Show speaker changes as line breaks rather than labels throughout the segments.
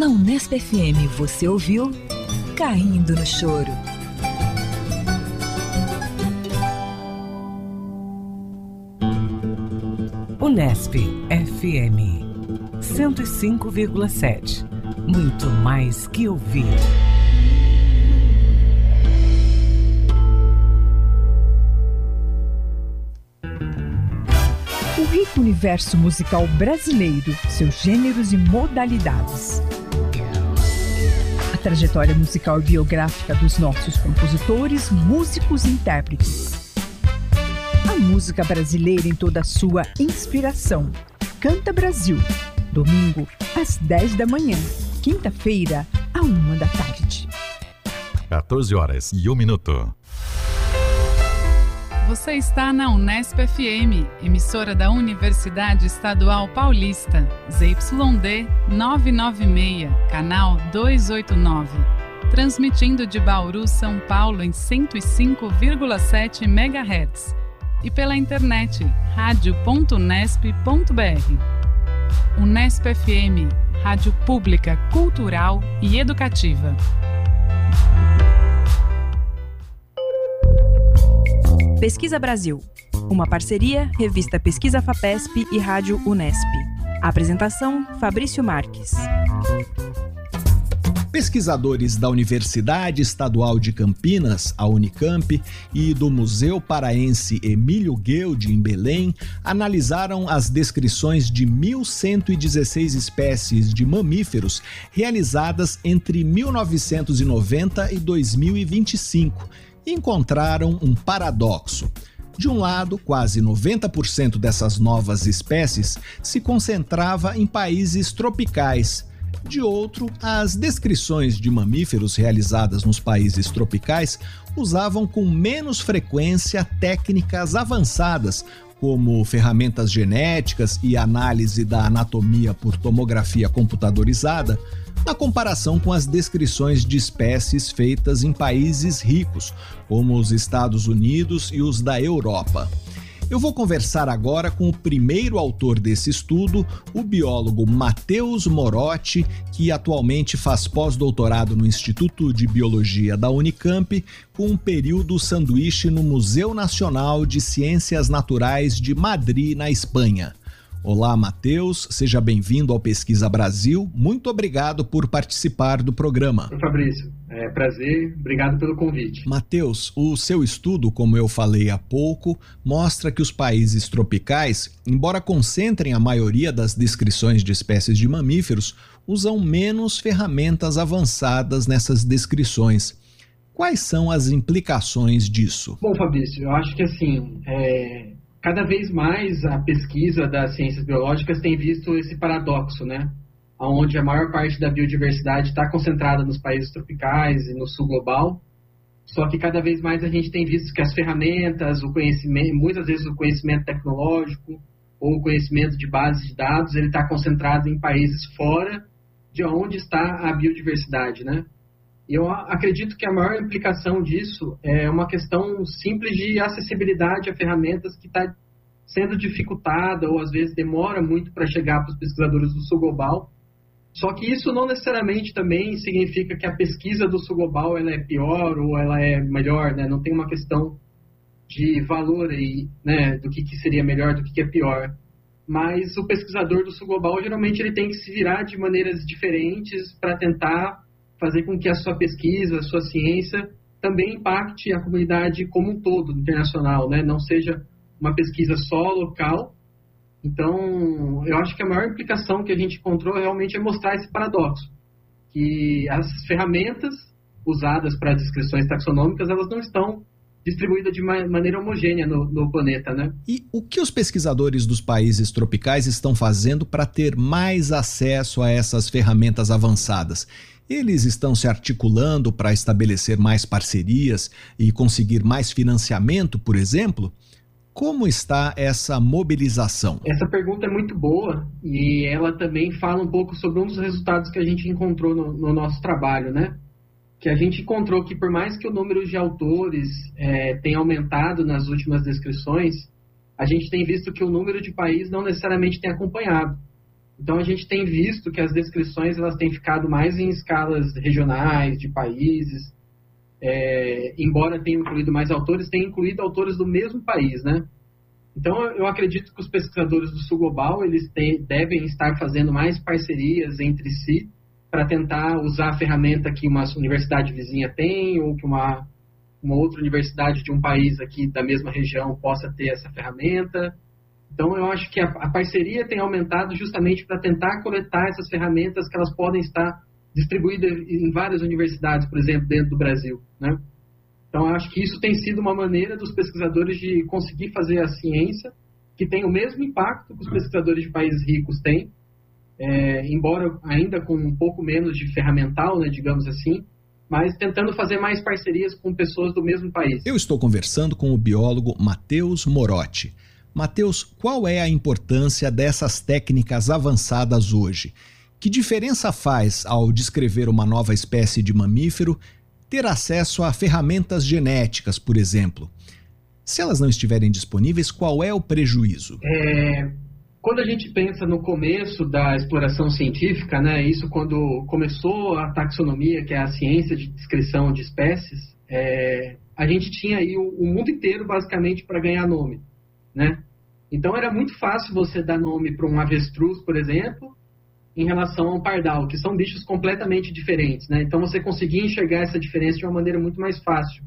Na Unesp FM você ouviu Caindo no Choro.
Unesp FM 105,7. Muito mais que ouvir.
O rico universo musical brasileiro, seus gêneros e modalidades. A trajetória musical e biográfica dos nossos compositores, músicos e intérpretes. A música brasileira em toda a sua inspiração. Canta Brasil. Domingo, às 10 da manhã. Quinta-feira, à 1 da tarde.
14h01.
Você está na Unesp FM, emissora da Universidade Estadual Paulista, ZYD 996, canal 289. Transmitindo de Bauru, São Paulo, em 105,7 MHz. E pela internet, radio.unesp.br. Unesp FM, rádio pública, cultural e educativa.
Pesquisa Brasil, uma parceria, revista Pesquisa FAPESP e Rádio Unesp. Apresentação, Fabrício Marques.
Pesquisadores da Universidade Estadual de Campinas, a Unicamp, e do Museu Paraense Emílio Gueldi, em Belém, analisaram as descrições de 1.116 espécies de mamíferos realizadas entre 1990 e 2025 e encontraram um paradoxo. De um lado, quase 90% dessas novas espécies se concentrava em países tropicais. De outro, as descrições de mamíferos realizadas nos países tropicais usavam com menos frequência técnicas avançadas, como ferramentas genéticas e análise da anatomia por tomografia computadorizada, na comparação com as descrições de espécies feitas em países ricos, como os Estados Unidos e os da Europa. Eu vou conversar agora com o primeiro autor desse estudo, o biólogo Matheus Morotti, que atualmente faz pós-doutorado no Instituto de Biologia da Unicamp, com um período sanduíche no Museu Nacional de Ciências Naturais de Madrid, na Espanha. Olá, Matheus, seja bem-vindo ao Pesquisa Brasil. Muito obrigado por participar do programa.
Oi, Fabrício. É prazer, obrigado pelo convite.
Matheus, o seu estudo, como eu falei há pouco, mostra que os países tropicais, embora concentrem a maioria das descrições de espécies de mamíferos, usam menos ferramentas avançadas nessas descrições. Quais são as implicações disso?
Bom, Fabrício, eu acho que cada vez mais a pesquisa das ciências biológicas tem visto esse paradoxo, né? Onde a maior parte da biodiversidade está concentrada nos países tropicais e no sul global, só que cada vez mais a gente tem visto que as ferramentas, o conhecimento, muitas vezes o conhecimento tecnológico ou o conhecimento de bases de dados, ele está concentrado em países fora de onde está a biodiversidade, né? E eu acredito que a maior implicação disso é uma questão simples de acessibilidade a ferramentas que está sendo dificultada ou às vezes demora muito para chegar para os pesquisadores do sul global. Só que isso não necessariamente também significa que a pesquisa do sul global ela é pior ou ela é melhor, né? Não tem uma questão de valor aí, né? Do que seria melhor, do que é pior. Mas o pesquisador do sul global geralmente ele tem que se virar de maneiras diferentes para tentar fazer com que a sua pesquisa, a sua ciência também impacte a comunidade como um todo, internacional, né? Não seja uma pesquisa só local. Então, eu acho que a maior implicação que a gente encontrou realmente é mostrar esse paradoxo, que as ferramentas usadas para descrições taxonômicas, elas não estão distribuídas de maneira homogênea no planeta, né?
E o que os pesquisadores dos países tropicais estão fazendo para ter mais acesso a essas ferramentas avançadas? Eles estão se articulando para estabelecer mais parcerias e conseguir mais financiamento, por exemplo? Como está essa mobilização?
Essa pergunta é muito boa e ela também fala um pouco sobre um dos resultados que a gente encontrou no nosso trabalho, né? Que a gente encontrou que por mais que o número de autores tenha aumentado nas últimas descrições, a gente tem visto que o número de países não necessariamente tem acompanhado. Então a gente tem visto que as descrições elas têm ficado mais em escalas regionais, de países, embora tenham incluído mais autores, tem incluído autores do mesmo país, né? Então eu acredito que os pesquisadores do Sul Global eles devem estar fazendo mais parcerias entre si para tentar usar a ferramenta que uma universidade vizinha tem ou que uma outra universidade de um país aqui da mesma região possa ter essa ferramenta. Então, eu acho que a parceria tem aumentado justamente para tentar coletar essas ferramentas que elas podem estar distribuídas em várias universidades, por exemplo, dentro do Brasil, né? Então, eu acho que isso tem sido uma maneira dos pesquisadores de conseguir fazer a ciência que tem o mesmo impacto que os pesquisadores de países ricos têm, embora ainda com um pouco menos de ferramental, né, digamos assim, mas tentando fazer mais parcerias com pessoas do mesmo país.
Eu estou conversando com o biólogo Matheus Morotti. Matheus, qual é a importância dessas técnicas avançadas hoje? Que diferença faz ao descrever uma nova espécie de mamífero ter acesso a ferramentas genéticas, por exemplo? Se elas não estiverem disponíveis, qual é o prejuízo?
Quando a gente pensa no começo da exploração científica, né, isso quando começou a taxonomia, que é a ciência de descrição de espécies, a gente tinha aí o mundo inteiro basicamente para ganhar nome, né? Então era muito fácil você dar nome para um avestruz, por exemplo, em relação a um pardal, que são bichos completamente diferentes, né? Então você conseguia enxergar essa diferença de uma maneira muito mais fácil.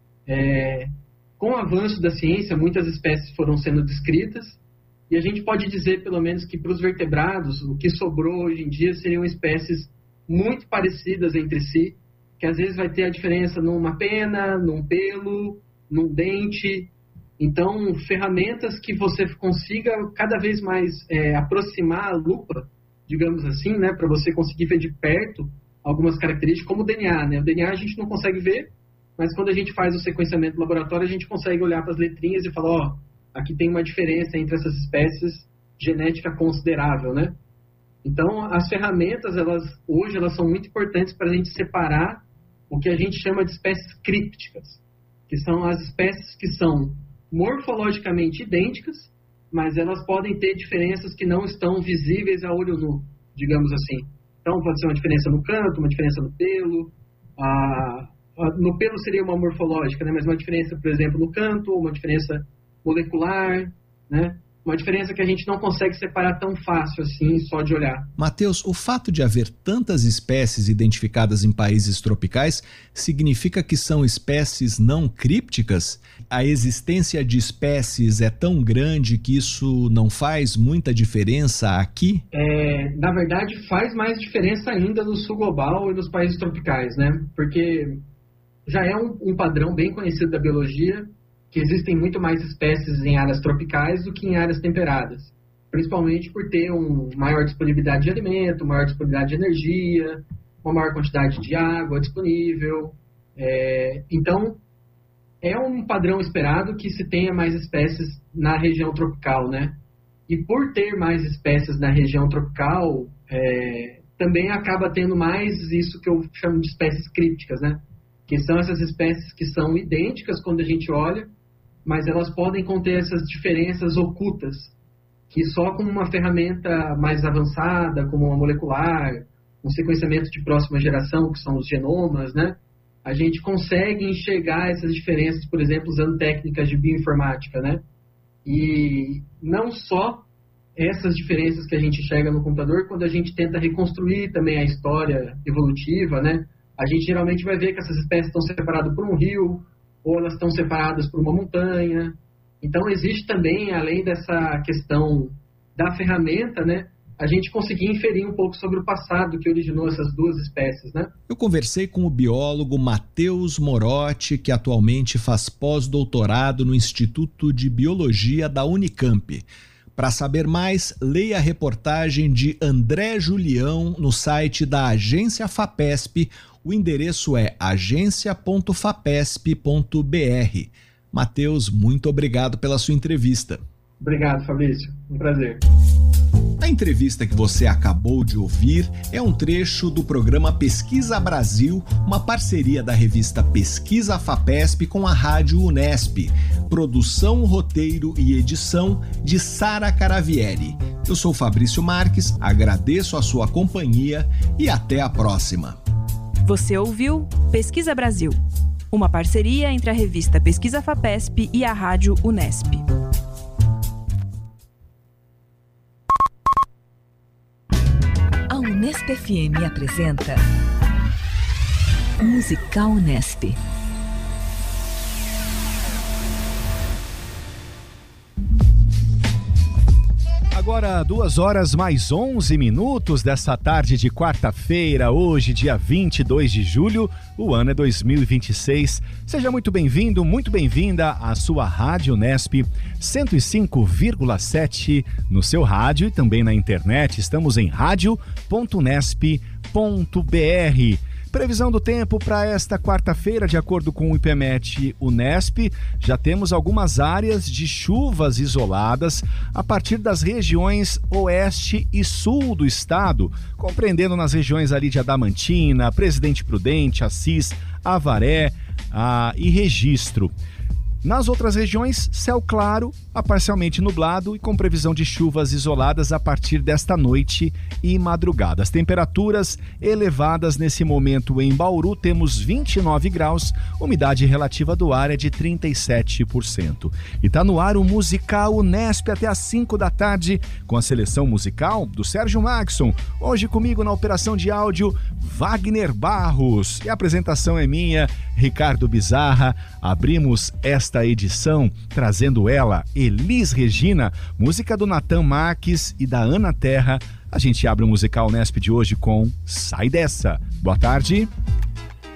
Com o avanço da ciência, muitas espécies foram sendo descritas, e a gente pode dizer, pelo menos, que para os vertebrados, o que sobrou hoje em dia seriam espécies muito parecidas entre si, que às vezes vai ter a diferença numa pena, num pelo, num dente. Então, ferramentas que você consiga cada vez mais aproximar a lupa, digamos assim, né, para você conseguir ver de perto algumas características, como o DNA, né? O DNA a gente não consegue ver, mas quando a gente faz o sequenciamento no laboratório, a gente consegue olhar para as letrinhas e falar, aqui tem uma diferença entre essas espécies genética considerável, né? Então, as ferramentas, hoje, elas são muito importantes para a gente separar o que a gente chama de espécies crípticas, que são as espécies que são morfologicamente idênticas, mas elas podem ter diferenças que não estão visíveis a olho nu, digamos assim. Então, pode ser uma diferença no canto, uma diferença no pelo. No pelo seria uma morfológica, né? Mas uma diferença, por exemplo, no canto, uma diferença molecular, né? Uma diferença que a gente não consegue separar tão fácil assim, só de olhar.
Matheus, o fato de haver tantas espécies identificadas em países tropicais significa que são espécies não crípticas? A existência de espécies é tão grande que isso não faz muita diferença aqui?
Na verdade, faz mais diferença ainda no Sul Global e nos países tropicais, né? Porque já é um padrão bem conhecido da biologia, que existem muito mais espécies em áreas tropicais do que em áreas temperadas, principalmente por ter uma maior disponibilidade de alimento, maior disponibilidade de energia, uma maior quantidade de água disponível. Então, é um padrão esperado que se tenha mais espécies na região tropical, né? E por ter mais espécies na região tropical, também acaba tendo mais isso que eu chamo de espécies crípticas, né? Que são essas espécies que são idênticas quando a gente olha, mas elas podem conter essas diferenças ocultas, que só com uma ferramenta mais avançada, como uma molecular, um sequenciamento de próxima geração, que são os genomas, né? A gente consegue enxergar essas diferenças, por exemplo, usando técnicas de bioinformática, né? E não só essas diferenças que a gente enxerga no computador, quando a gente tenta reconstruir também a história evolutiva, né? A gente geralmente vai ver que essas espécies estão separadas por um rio, ou elas estão separadas por uma montanha. Então, existe também, além dessa questão da ferramenta, né, a gente conseguir inferir um pouco sobre o passado que originou essas duas espécies, né?
Eu conversei com o biólogo Matheus Morotti, que atualmente faz pós-doutorado no Instituto de Biologia da Unicamp. Para saber mais, leia a reportagem de André Julião no site da Agência FAPESP. O endereço é agencia.fapesp.br. Matheus, muito obrigado pela sua entrevista.
Obrigado, Fabrício. Um prazer.
A entrevista que você acabou de ouvir é um trecho do programa Pesquisa Brasil, uma parceria da revista Pesquisa FAPESP com a Rádio Unesp. Produção, roteiro e edição de Sara Caravieri. Eu sou Fabrício Marques, agradeço a sua companhia e até a próxima.
Você ouviu Pesquisa Brasil, uma parceria entre a revista Pesquisa FAPESP e a Rádio Unesp.
A Unesp FM apresenta Musical Unesp.
Agora 2h mais 11 dessa tarde de quarta-feira, hoje dia 22 de julho, o ano é 2026. Seja muito bem-vindo, muito bem-vinda à sua Rádio Unesp 105,7 no seu rádio e também na internet. Estamos em radio.unesp.br. Previsão do tempo para esta quarta-feira, de acordo com o IPMET Unesp, já temos algumas áreas de chuvas isoladas a partir das regiões oeste e sul do estado, compreendendo nas regiões ali de Adamantina, Presidente Prudente, Assis, Avaré e Registro. Nas outras regiões, céu claro a parcialmente nublado e com previsão de chuvas isoladas a partir desta noite e madrugada. As temperaturas elevadas nesse momento em Bauru, temos 29 graus, umidade relativa do ar é de 37%. E tá no ar o Musical Unesp até às 5 da tarde, com a seleção musical do Sérgio Maxson. Hoje comigo na operação de áudio, Wagner Barros. E a apresentação é minha, Ricardo Bizarra. Abrimos esta edição trazendo ela, Elis Regina, música do Natan Marques e da Ana Terra. A gente abre o Musical Unesp de hoje com Sai Dessa. Boa tarde.